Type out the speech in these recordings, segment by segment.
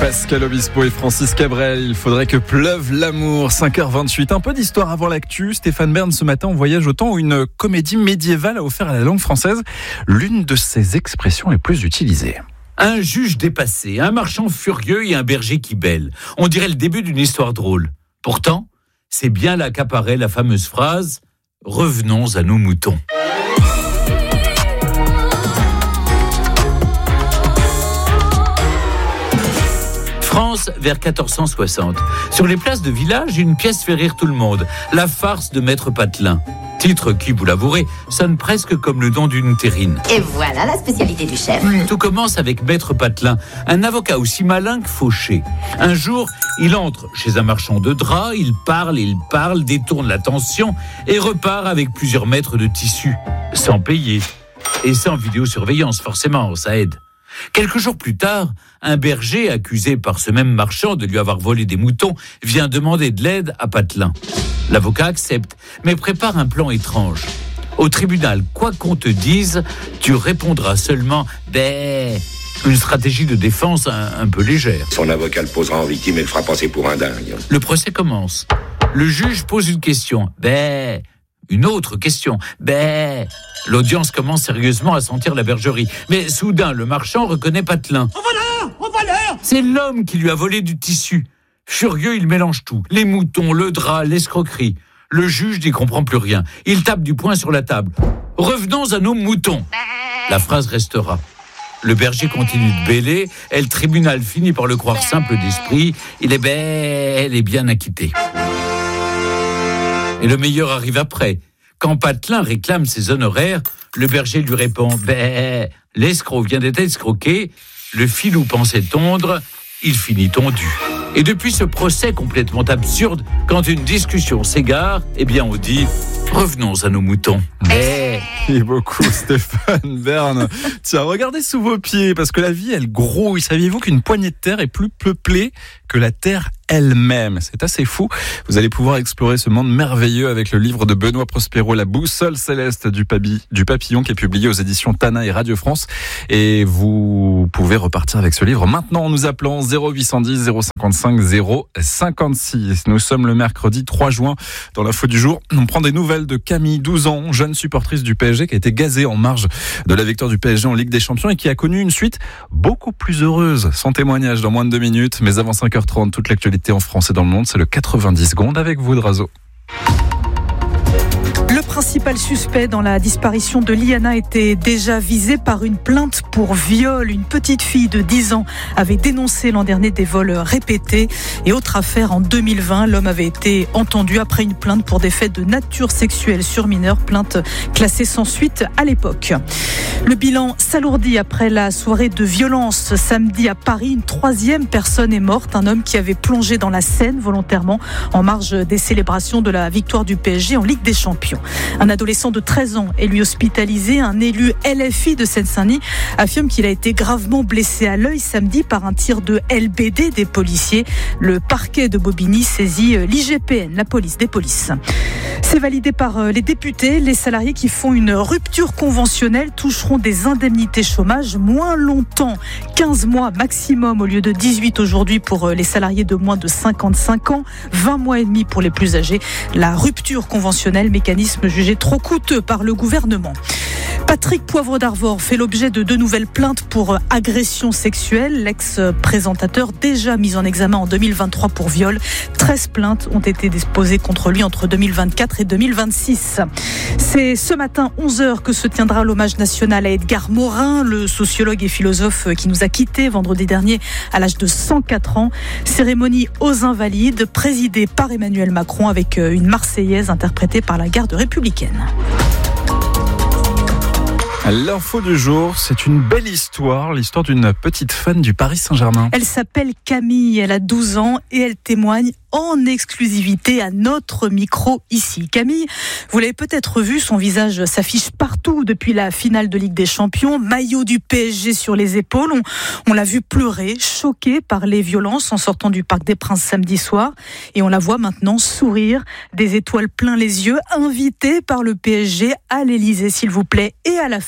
Pascal Obispo et Francis Cabrel, il faudrait que pleuve l'amour. 5h28, un peu d'histoire avant l'actu. Stéphane Bern, ce matin, on voyage au temps où une comédie médiévale a offert à la langue française l'une de ses expressions les plus utilisées. Un juge dépassé, un marchand furieux et un berger qui bêle. On dirait le début d'une histoire drôle. Pourtant, c'est bien là qu'apparaît la fameuse phrase « Revenons à nos moutons ». France, vers 1460. Sur les places de village, une pièce fait rire tout le monde. La farce de Maître Patelin. Titre qui, vous l'avouerez, sonne presque comme le nom d'une terrine. Et voilà la spécialité du chef. Tout commence avec Maître Patelin, un avocat aussi malin que fauché. Un jour, il entre chez un marchand de draps, il parle, détourne l'attention et repart avec plusieurs mètres de tissu, sans payer. Et sans vidéosurveillance, forcément, ça aide. Quelques jours plus tard, un berger, accusé par ce même marchand de lui avoir volé des moutons, vient demander de l'aide à Patelin. L'avocat accepte, mais prépare un plan étrange. Au tribunal, quoi qu'on te dise, tu répondras seulement « bé ». Une stratégie de défense un peu légère. Son avocat le posera en victime et le fera passer pour un dingue. Le procès commence. Le juge pose une question. Bé. Une autre question. Bé. L'audience commence sérieusement à sentir la bergerie. Mais soudain, le marchand reconnaît Patelin. Au voleur ! C'est l'homme qui lui a volé du tissu. Furieux, il mélange tout. Les moutons, le drap, l'escroquerie. Le juge n'y comprend plus rien. Il tape du poing sur la table. Revenons à nos moutons. La phrase restera. Le berger continue de bêler et le tribunal finit par le croire simple d'esprit. Il est bel et bien acquitté. Et le meilleur arrive après. Quand Patelin réclame ses honoraires, le berger lui répond « l'escroc vient d'être escroqué, le filou pensait tondre, il finit tondu ». Et depuis ce procès complètement absurde, quand une discussion s'égare, eh bien on dit « revenons à nos moutons ». Merci beaucoup Stéphane Bern. Tiens, regardez sous vos pieds, parce que la vie, elle grouille. Saviez-vous qu'une poignée de terre est plus peuplée que la terre elle-même? C'est assez fou. Vous allez pouvoir explorer ce monde merveilleux avec le livre de Benoît Prospero, La boussole céleste du papillon, qui est publié aux éditions Tana et Radio France. Et vous pouvez repartir avec ce livre maintenant en nous appelant 0810 055 056. Nous sommes le mercredi 3 juin. Dans l'info du jour, on prend des nouvelles de Camille, 12 ans, jeune supportrice du PSG qui a été gazée en marge de la victoire du PSG en Ligue des Champions et qui a connu une suite beaucoup plus heureuse. Son témoignage dans moins de 2 minutes, mais avant 5h30, toute l'actualité en France et dans le monde, c'est le 90 secondes avec vous, Drazo. Le principal suspect dans la disparition de Liana était déjà visé par une plainte pour viol. Une petite fille de 10 ans avait dénoncé l'an dernier des vols répétés. Et autre affaire, en 2020, l'homme avait été entendu après une plainte pour des faits de nature sexuelle sur mineur, plainte classée sans suite à l'époque. Le bilan s'alourdit après la soirée de violence samedi à Paris. Une 3e personne est morte, un homme qui avait plongé dans la Seine volontairement en marge des célébrations de la victoire du PSG en Ligue des Champions. Un adolescent de 13 ans est lui hospitalisé. Un élu LFI de Seine-Saint-Denis affirme qu'il a été gravement blessé à l'œil samedi par un tir de LBD des policiers. Le parquet de Bobigny saisit l'IGPN, la police des polices. C'est validé par les députés. Les salariés qui font une rupture conventionnelle toucheront des indemnités chômage moins longtemps, 15 mois maximum au lieu de 18 aujourd'hui pour les salariés de moins de 55 ans, 20 mois et demi pour les plus âgés. La rupture conventionnelle, mécanisme jugé trop coûteux par le gouvernement. Patrick Poivre d'Arvor fait l'objet de 2 nouvelles plaintes pour agression sexuelle. L'ex-présentateur, déjà mis en examen en 2023 pour viol. 13 plaintes ont été déposées contre lui entre 2024 et 2026. C'est ce matin 11h que se tiendra l'hommage national à Edgar Morin, le sociologue et philosophe qui nous a quittés vendredi dernier à l'âge de 104 ans. Cérémonie aux Invalides, présidée par Emmanuel Macron avec une Marseillaise interprétée par la garde républicaine. L'info du jour, c'est une belle histoire, l'histoire d'une petite fan du Paris Saint-Germain. Elle s'appelle Camille, elle a 12 ans et elle témoigne en exclusivité à notre micro ici. Camille, vous l'avez peut-être vu, son visage s'affiche partout depuis la finale de Ligue des Champions, maillot du PSG sur les épaules. On l'a vu pleurer, choquée par les violences en sortant du Parc des Princes samedi soir. Et on la voit maintenant sourire, des étoiles plein les yeux, invitée par le PSG à l'Elysée, s'il vous plaît, et à la fête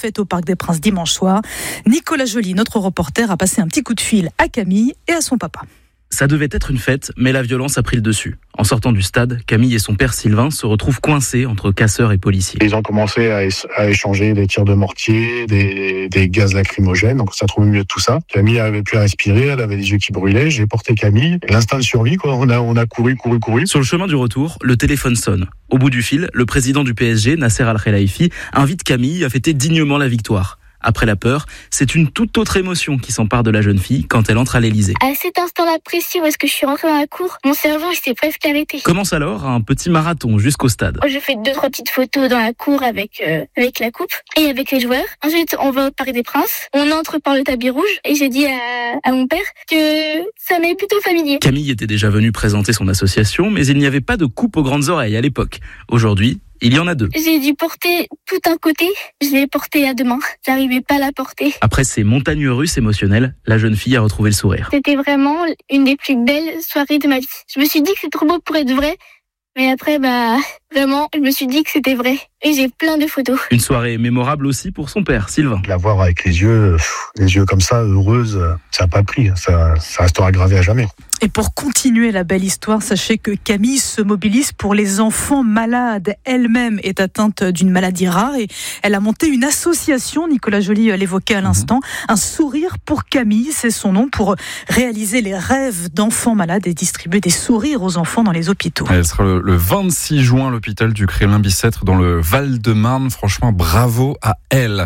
fête au Parc des Princes dimanche soir. Nicolas Joly, notre reporter, a passé un petit coup de fil à Camille et à son papa. Ça devait être une fête, mais la violence a pris le dessus. En sortant du stade, Camille et son père Sylvain se retrouvent coincés entre casseurs et policiers. Ils ont commencé à échanger des tirs de mortier, des gaz lacrymogènes, donc ça trouve mieux de tout ça. Camille n'avait plus à respirer, elle avait les yeux qui brûlaient. J'ai porté Camille. L'instinct de survie, quoi. On a couru. Sur le chemin du retour, le téléphone sonne. Au bout du fil, le président du PSG, Nasser Al-Khelaifi, invite Camille à fêter dignement la victoire. Après la peur, c'est une toute autre émotion qui s'empare de la jeune fille quand elle entre à l'Élysée. À cet instant-là précis où est-ce que je suis rentrée dans la cour, mon cerveau s'est presque arrêté. Commence alors un petit marathon jusqu'au stade. Je fais 2-3 petites photos dans la cour avec la coupe et avec les joueurs. Ensuite, on va au Parc des Princes. On entre par le tapis rouge et j'ai dit à mon père que ça m'est plutôt familier. Camille était déjà venue présenter son association, mais il n'y avait pas de coupe aux grandes oreilles à l'époque. Aujourd'hui, il y en a 2. J'ai dû porter tout un côté, je l'ai porté à 2 mains. J'arrivais pas à la porter. Après ces montagnes russes émotionnelles, la jeune fille a retrouvé le sourire. C'était vraiment une des plus belles soirées de ma vie. Je me suis dit que c'est trop beau pour être vrai. Mais après, vraiment, je me suis dit que c'était vrai. Et j'ai plein de photos. Une soirée mémorable aussi pour son père, Sylvain. La voir avec les yeux comme ça, heureuse, ça n'a pas pris. Ça restera gravé à jamais. Et pour continuer la belle histoire, sachez que Camille se mobilise pour les enfants malades. Elle-même est atteinte d'une maladie rare et elle a monté une association, Nicolas Joly l'évoquait à l'instant, Un sourire pour Camille, c'est son nom, pour réaliser les rêves d'enfants malades et distribuer des sourires aux enfants dans les hôpitaux. Elle sera le 26 juin à l'hôpital du Crélin-Bicêtre dans le Val-de-Marne. Franchement, bravo à elle.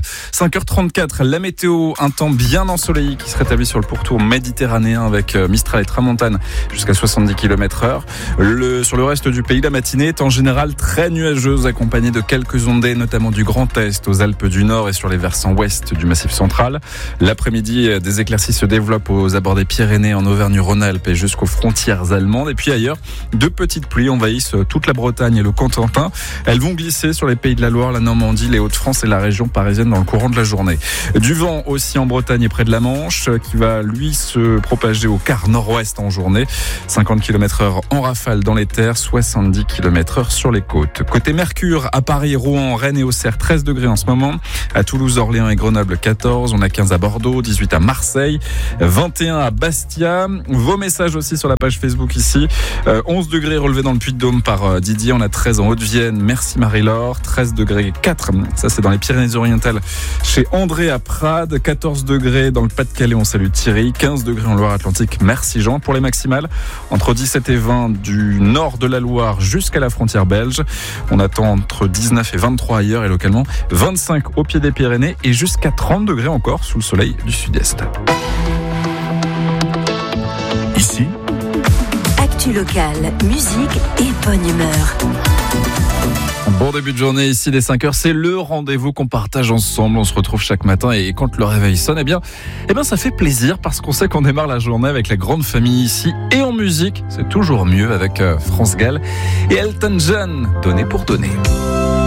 5h34, la météo, un temps bien ensoleillé qui se rétablit sur le pourtour méditerranéen avec Mistral et Tramontane jusqu'à 70 km/h. Sur le reste du pays, la matinée est en général très nuageuse, accompagnée de quelques ondées, notamment du Grand Est, aux Alpes du Nord et sur les versants ouest du Massif central. L'après-midi, des éclaircies se développent aux abords des Pyrénées, en Auvergne-Rhône-Alpes et jusqu'aux frontières allemandes. Et puis ailleurs, 2 petites pluies envahissent toute la Bretagne et le Cotentin. Elles vont glisser sur les pays de la Loire, la Normandie, les Hauts-de-France et la région parisienne dans le courant de la journée. Du vent aussi en Bretagne et près de la Manche, qui va lui se propager au quart nord-ouest en journée. 50 km/h en rafale dans les terres, 70 km/h sur les côtes. Côté Mercure, à Paris, Rouen, Rennes et Auxerre, 13 degrés en ce moment. À Toulouse, Orléans et Grenoble, 14. On a 15 à Bordeaux, 18 à Marseille, 21 à Bastia. Vos messages aussi sur la page Facebook ici. 11 degrés relevés dans le Puy-de-Dôme par Didier. On a 13 en Haute-Vienne. Merci Marie-Laure. 13 degrés 4. Ça, c'est dans les Pyrénées-Orientales chez André à Prades. 14 degrés dans le Pas-de-Calais. On salue Thierry. 15 degrés en Loire-Atlantique. Merci Jean. Pour les maximales, entre 17 et 20 du nord de la Loire jusqu'à la frontière belge. On attend entre 19 et 23 ailleurs et localement 25 au pied des Pyrénées et jusqu'à 30 degrés encore sous le soleil du sud-est. Ici, actu locale, musique et bonne humeur. Bon début de journée ici dès 5h, c'est le rendez-vous qu'on partage ensemble. On se retrouve chaque matin et quand le réveil sonne, eh bien ça fait plaisir parce qu'on sait qu'on démarre la journée avec la grande famille ici et en musique. C'est toujours mieux avec France Gall et Elton John, donné pour donner.